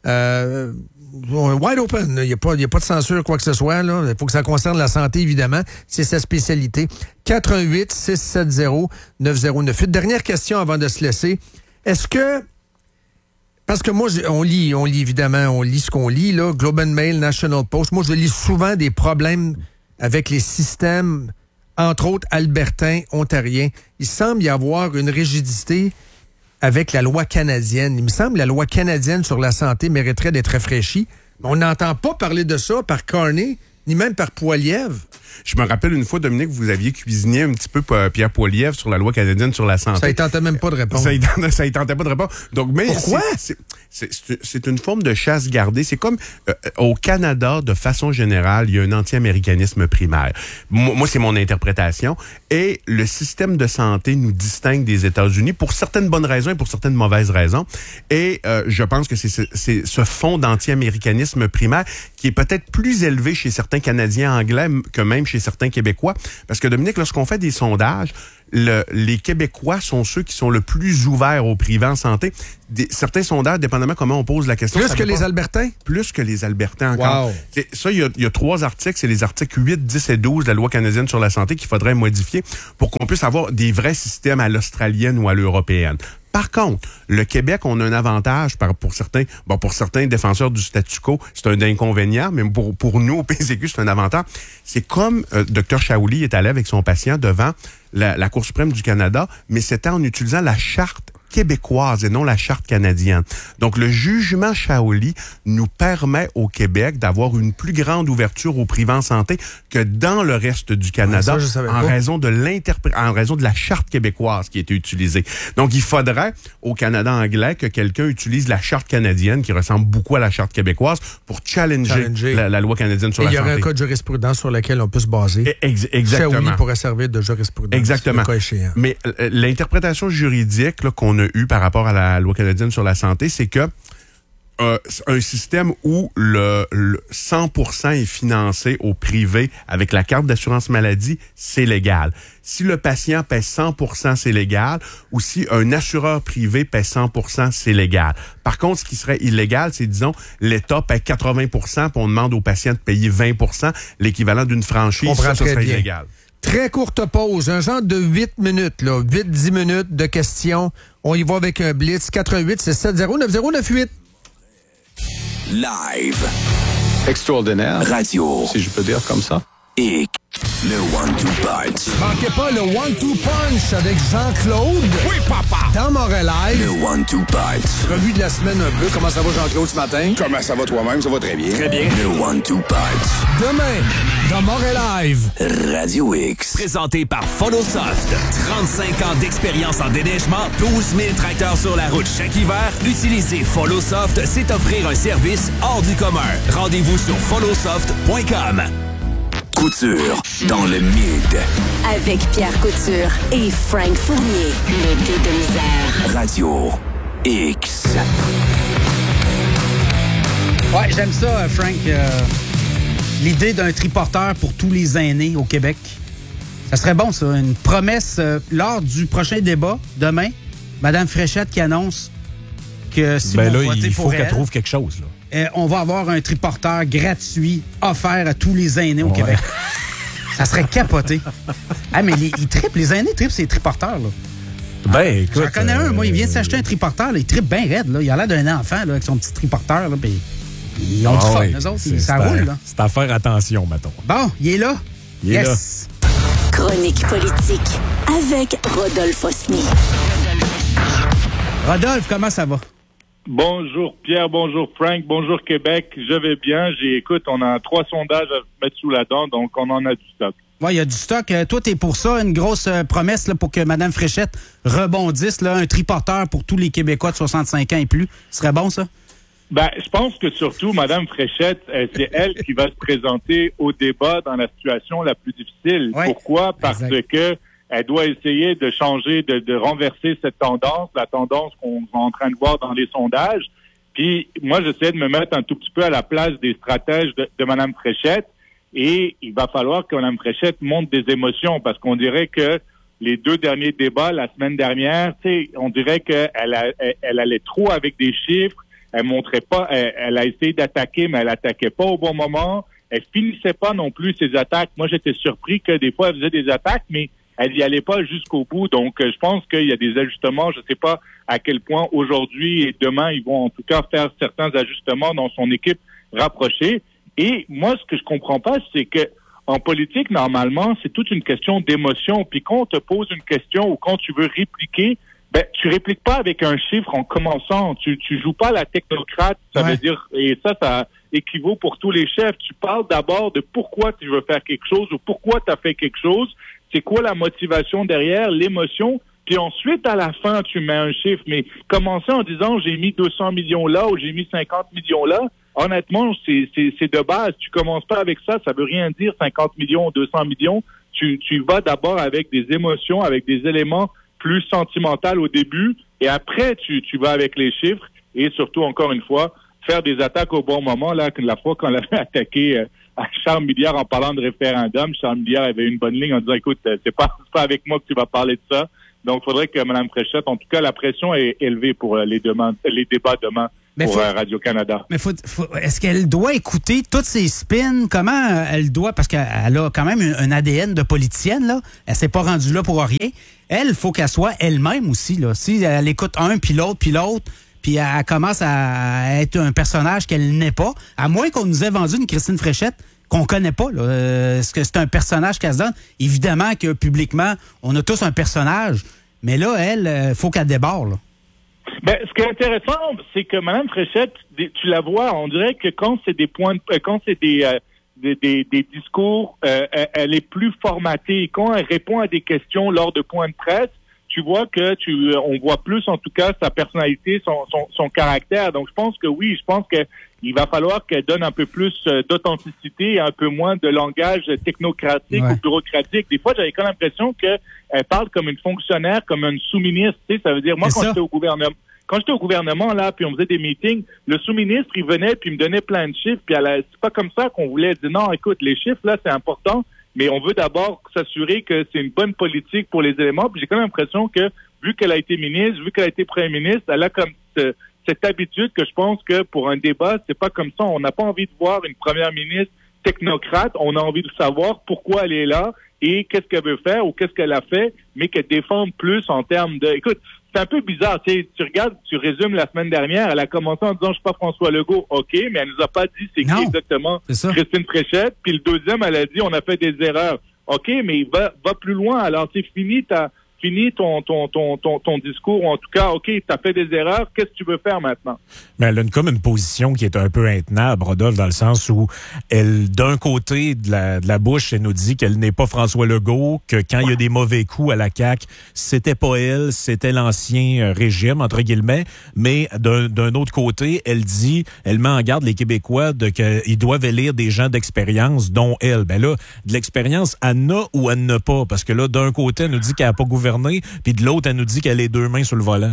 Euh, wide open. Il n'y a, a pas de censure, quoi que ce soit. Là. Il faut que ça concerne la santé, évidemment. C'est sa spécialité. quatre un huit six sept zéro neuf zéro neuf huit. Dernière question avant de se laisser. Est-ce que... Parce que moi, on lit, on lit évidemment, on lit ce qu'on lit, là, Globe and Mail, National Post. Moi, je lis souvent des problèmes avec les systèmes, entre autres, albertains, ontariens. Il semble y avoir une rigidité avec la loi canadienne. Il me semble que la loi canadienne sur la santé mériterait d'être rafraîchie. Mais on n'entend pas parler de ça par Carney, ni même par Poilievre. Je me rappelle une fois, Dominique, vous aviez cuisiné un petit peu Pierre Poilievre sur la loi canadienne sur la santé. Ça ne tentait même pas de répondre. Ça ne ça tentait pas de répondre. Donc, mais Pourquoi? C'est, c'est, c'est, c'est une forme de chasse gardée. C'est comme euh, au Canada, de façon générale, il y a un anti-américanisme primaire. Moi, moi, c'est mon interprétation. Et le système de santé nous distingue des États-Unis pour certaines bonnes raisons et pour certaines mauvaises raisons. Et euh, je pense que c'est, c'est, c'est ce fond d'anti-américanisme primaire qui est peut-être plus élevé chez certains Canadiens anglais que même chez certains Québécois. Parce que, Dominique, lorsqu'on fait des sondages, le, les Québécois sont ceux qui sont le plus ouverts au privé en santé. Des, certains sondages, dépendamment comment on pose la question. Plus que les pas, Albertains? Plus que les Albertains encore. Wow. C'est, ça, il y, a, il y a trois articles, c'est les articles huit, dix et douze de la loi canadienne sur la santé qu'il faudrait modifier pour qu'on puisse avoir des vrais systèmes à l'australienne ou à l'européenne. Par contre, le Québec, on a un avantage par, pour certains, bon, pour certains défenseurs du statu quo, c'est un inconvénient, mais pour, pour nous, au P C Q, c'est un avantage. C'est comme euh, Dr Shaoli est allé avec son patient devant la, la Cour suprême du Canada, mais c'était en utilisant la charte québécoise et non la charte canadienne. Donc, le jugement Shaoli nous permet au Québec d'avoir une plus grande ouverture au privé en santé que dans le reste du Canada, ouais, ça, en raison de l'interpré- en raison de la charte québécoise qui a été utilisée. Donc, il faudrait au Canada anglais que quelqu'un utilise la charte canadienne qui ressemble beaucoup à la charte québécoise pour challenger, Challenger. La, la loi canadienne sur et la santé. Il y aurait santé. un cas de jurisprudence sur lequel on peut se baser. Ex- exactement. Shaoli pourrait servir de jurisprudence. Exactement. Le cas échéant. Mais euh, l'interprétation juridique là, qu'on a eue par rapport à la loi canadienne sur la santé, c'est que euh, un système où le, le cent pour cent est financé au privé avec la carte d'assurance maladie, c'est légal. Si le patient paie cent pour cent, c'est légal. Ou si un assureur privé paie cent pour cent, c'est légal. Par contre, ce qui serait illégal, c'est, disons, l'État paie quatre-vingts pour cent puis on demande au patient de payer vingt pour cent, l'équivalent d'une franchise, ça, ça serait bien. illégal. Très courte pause, un genre de huit minutes, là, huit dix minutes de questions. On y va avec un blitz, quatre un huit, six sept zéro, neuf zéro neuf huit. Live. Extraordinaire. Radio. Si je peux dire comme ça. Et le one-two punch. Manquez pas le one-two punch avec Jean-Claude. Oui, papa. Dans Montréal. Le one-two punch. Revue de la semaine un peu. Comment ça va, Jean-Claude, ce matin? Comment ça va toi-même? Ça va très bien. Très bien. Le one-two punch. Demain, dans Montréal Live. Radio X. Présenté par Photosoft. trente-cinq ans d'expérience en déneigement, douze mille tracteurs sur la route chaque hiver. Utiliser Photosoft, c'est offrir un service hors du commun. Rendez-vous sur photosoft point com. Couture dans le mid. Avec Pierre Couture et Frank Fournier. Le deux de misère. Radio X. Ouais, j'aime ça, Frank. Euh, l'idée d'un triporteur pour tous les aînés au Québec. Ça serait bon, ça. Une promesse euh, lors du prochain débat, demain. Mme Fréchette qui annonce que si ben vous là, votez il pour faut elle, qu'elle trouve quelque chose, là. Euh, on va avoir un triporteur gratuit offert à tous les aînés au Ouais. Québec. Ça serait capoté. Ah, mais les, ils trippent, les aînés trippent ces triporteurs, là. Ben, écoute. J'en connais un, moi, il vient de euh, s'acheter un triporteur, là, il trippe bien raide, là. Il a l'air d'un enfant, là, avec son petit triporteur, là, puis ils ont ah du fun, ouais, eux autres, c'est- ça c'est roule, à- là. C'est à faire attention, mettons. Bon, il est là. Il est yes. Chronique politique avec Rodolphe Osny. Rodolphe, comment ça va? Bonjour Pierre, bonjour Frank, bonjour Québec. Je vais bien. J'ai, écoute, on a trois sondages à mettre sous la dent, donc on en a du stock. Oui, il y a du stock. Euh, toi, t'es pour ça, une grosse euh, promesse là, pour que Mme Fréchette rebondisse, là, un triporteur pour tous les Québécois de soixante-cinq ans et plus. Ce serait bon, ça? Ben, je pense que surtout, Mme Fréchette, euh, c'est elle qui va se présenter au débat dans la situation la plus difficile. Ouais, Pourquoi? Parce exact. que elle doit essayer de changer, de, de renverser cette tendance, la tendance qu'on est en train de voir dans les sondages. Puis, moi, j'essaie de me mettre un tout petit peu à la place des stratèges de, de Mme Fréchette. Et il va falloir que Mme Fréchette monte des émotions parce qu'on dirait que les deux derniers débats la semaine dernière, tu sais, on dirait qu'elle a, elle, elle allait trop avec des chiffres. Elle montrait pas, elle, elle a essayé d'attaquer, mais elle attaquait pas au bon moment. Elle finissait pas non plus ses attaques. Moi, j'étais surpris que des fois, elle faisait des attaques, mais elle y allait pas jusqu'au bout. Donc, euh, je pense qu'il y a des ajustements. Je sais pas à quel point aujourd'hui et demain, ils vont en tout cas faire certains ajustements dans son équipe rapprochée. Et moi, ce que je comprends pas, c'est que en politique, normalement, c'est toute une question d'émotion. Puis quand on te pose une question ou quand tu veux répliquer, Ben, tu répliques pas avec un chiffre en commençant. Tu, tu joues pas la technocrate. Ça ouais. veut dire, et ça, ça équivaut pour tous les chefs. Tu parles d'abord de pourquoi tu veux faire quelque chose ou pourquoi tu as fait quelque chose. C'est quoi la motivation derrière, l'émotion. Puis ensuite, à la fin, tu mets un chiffre. Mais commencer en disant, j'ai mis deux cents millions là ou j'ai mis cinquante millions là. Honnêtement, c'est, c'est, c'est de base. Tu commences pas avec ça. Ça veut rien dire cinquante millions, deux cents millions. Tu, tu vas d'abord avec des émotions, avec des éléments plus sentimental au début, et après, tu, tu vas avec les chiffres, et surtout, encore une fois, faire des attaques au bon moment. Là, la fois qu'on l'avait attaqué euh, à Charles Milliard en parlant de référendum, Charles Milliard avait une bonne ligne en disant, écoute, c'est pas, c'est pas avec moi que tu vas parler de ça. Donc, il faudrait que Mme Fréchette, en tout cas, la pression est élevée pour euh, les, demandes, les débats demain. Mais pour faut, euh, Radio-Canada. Mais faut, faut, est-ce qu'elle doit écouter toutes ces spins? Comment euh, elle doit... Parce qu'elle a quand même un, un A D N de politicienne, là. Elle s'est pas rendue là pour rien. Elle, faut qu'elle soit elle-même aussi, là. Si elle écoute un, puis l'autre, puis l'autre, puis elle commence à être un personnage qu'elle n'est pas, à moins qu'on nous ait vendu une Christine Fréchette qu'on connaît pas, là. Euh, est-ce que c'est un personnage qu'elle se donne? Évidemment que publiquement, on a tous un personnage. Mais là, elle, euh, faut qu'elle débarre, là. Ben, ce qui est intéressant, c'est que Mme Fréchette, tu la vois, on dirait que quand c'est des points, de, quand c'est des, euh, des, des, des discours, euh, elle est plus formatée. Quand elle répond à des questions lors de points de presse, tu vois que tu, on voit plus en tout cas sa personnalité, son, son, son caractère. Donc je pense que oui, je pense que il va falloir qu'elle donne un peu plus d'authenticité et un peu moins de langage technocratique ouais. ou bureaucratique. Des fois, j'avais quand même l'impression qu'elle parle comme une fonctionnaire, comme une sous-ministre. Tu sais, ça veut dire, moi, c'est quand ça. j'étais au gouvernement, quand j'étais au gouvernement, là, puis on faisait des meetings, le sous-ministre, il venait puis il me donnait plein de chiffres. Puis elle, c'est pas comme ça qu'on voulait dire, non, écoute, les chiffres, là, c'est important, mais on veut d'abord s'assurer que c'est une bonne politique pour les éléments. Puis j'ai quand même l'impression que, vu qu'elle a été ministre, vu qu'elle a été premier ministre, elle a comme ce, cette habitude que je pense que pour un débat, c'est pas comme ça. On n'a pas envie de voir une première ministre technocrate. On a envie de savoir pourquoi elle est là et qu'est-ce qu'elle veut faire ou qu'est-ce qu'elle a fait, mais qu'elle défende plus en termes de... Écoute, c'est un peu bizarre. Tu sais, tu regardes, tu résumes la semaine dernière, elle a commencé en disant « Je suis pas François Legault ». OK, mais elle nous a pas dit c'est qui exactement Christine Fréchette. Puis le deuxième, elle a dit « On a fait des erreurs ». OK, mais va, va plus loin. Alors, c'est fini ta... Fini ton, ton, ton, ton, ton discours, ou en tout cas, OK, tu as fait des erreurs, qu'est-ce que tu veux faire maintenant? Mais elle a une, comme une position qui est un peu intenable, Rodolphe, dans le sens où elle, d'un côté de la, de la bouche, elle nous dit qu'elle n'est pas François Legault, que quand il y a des mauvais coups à la C A Q, c'était pas elle, c'était l'ancien régime, entre guillemets, mais d'un, d'un autre côté, elle dit, elle met en garde les Québécois de qu'ils doivent élire des gens d'expérience, dont elle. Ben là, de l'expérience, elle n'a ou elle n'a pas, parce que là, d'un côté, elle nous dit qu'elle n'a pas gouverné, puis de l'autre, elle nous dit qu'elle a les deux mains sur le volant.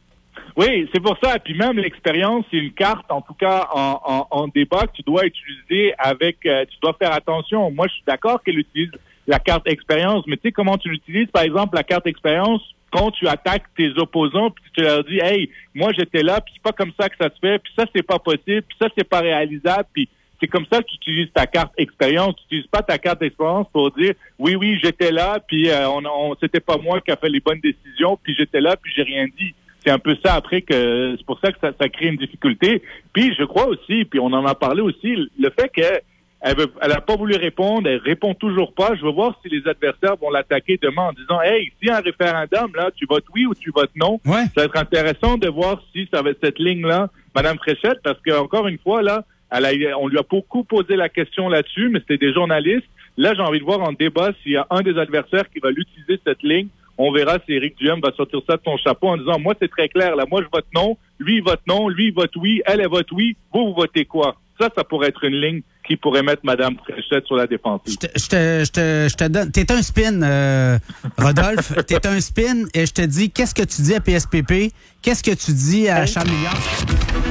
Oui, c'est pour ça. Puis même l'expérience, c'est une carte, en tout cas en, en, en débat, que tu dois utiliser avec... Euh, tu dois faire attention. Moi, je suis d'accord qu'elle utilise la carte expérience, mais tu sais comment tu l'utilises, par exemple, la carte expérience, quand tu attaques tes opposants, puis tu leur dis « Hey, moi, j'étais là, puis c'est pas comme ça que ça se fait, puis ça, c'est pas possible, puis ça, c'est pas réalisable, puis... » C'est comme ça que tu utilises ta carte expérience. Tu n'utilises pas ta carte expérience pour dire oui, oui, j'étais là, puis euh, on, on c'était pas moi qui a fait les bonnes décisions, puis j'étais là, puis j'ai rien dit. C'est un peu ça après que c'est pour ça que ça, ça crée une difficulté. Puis je crois aussi, puis on en a parlé aussi, le fait qu'elle elle, veut, elle a pas voulu répondre, elle répond toujours pas. Je veux voir si les adversaires vont l'attaquer demain en disant hey, s'il y a un référendum là, tu votes oui ou tu votes non. Ouais. Ça va être intéressant de voir si ça va être cette ligne là, Madame Fréchette, parce que encore une fois là. Elle a, on lui a beaucoup posé la question là-dessus, mais c'était des journalistes. Là, j'ai envie de voir en débat s'il y a un des adversaires qui va l'utiliser cette ligne. On verra si Éric Duhem va sortir ça de son chapeau en disant « Moi, c'est très clair. Là, moi, je vote non. Lui, il vote non. Lui, il vote oui. Elle, elle vote oui. Vous, vous votez quoi? » Ça, ça pourrait être une ligne qui pourrait mettre Mme Fréchette sur la défensive. Je te, je te, je te, je te donne... T'es un spin, euh, Rodolphe. T'es un spin et je te dis, qu'est-ce que tu dis à P S P P? Qu'est-ce que tu dis à Charles Milliard?